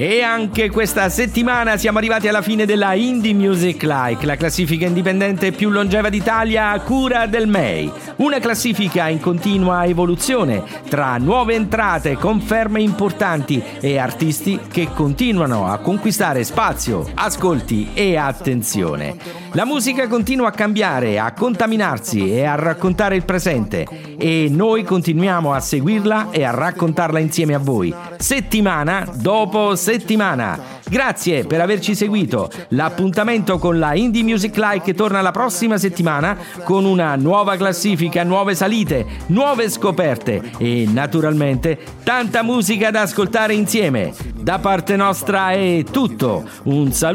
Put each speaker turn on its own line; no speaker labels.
E anche questa settimana siamo arrivati alla fine della Indie Music Like, la classifica indipendente più longeva d'Italia a cura del MEI. Una classifica in continua evoluzione, tra nuove entrate, conferme importanti e artisti che continuano a conquistare spazio, ascolti e attenzione. La musica continua a cambiare, a contaminarsi e a raccontare il presente, e noi continuiamo a seguirla e a raccontarla insieme a voi, settimana dopo settimana. Grazie per averci seguito. L'appuntamento con la Indie Music Like torna la prossima settimana con una nuova classifica, nuove salite, nuove scoperte e naturalmente tanta musica da ascoltare insieme. Da parte nostra è tutto. Un saluto